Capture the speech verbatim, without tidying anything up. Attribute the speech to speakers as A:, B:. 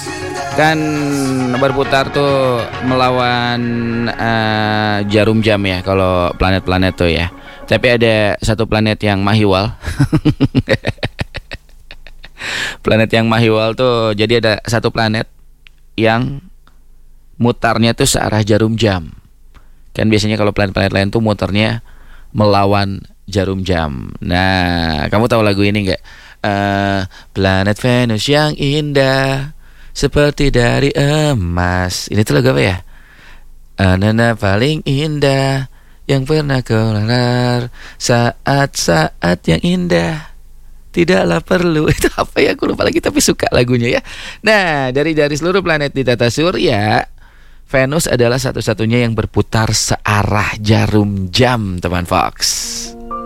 A: Kan berputar tuh melawan uh, jarum jam ya kalau planet-planet tuh ya. Tapi ada satu planet yang mahiwal. Planet yang mahiwal tuh, jadi ada satu planet yang mutarnya tuh searah jarum jam. Kan biasanya kalau planet-planet lain tuh muternya melawan jarum jam. Nah, kamu tahu lagu ini nggak? Uh, planet Venus yang indah seperti dari emas. Ini tuh lagu apa ya? Anana paling indah yang pernah kau lalur, saat-saat yang indah tidaklah perlu. Itu apa ya? Aku lupa lagi tapi suka lagunya ya. Nah, dari dari seluruh planet di tata surya, Venus adalah satu-satunya yang berputar searah jarum jam, teman Fox.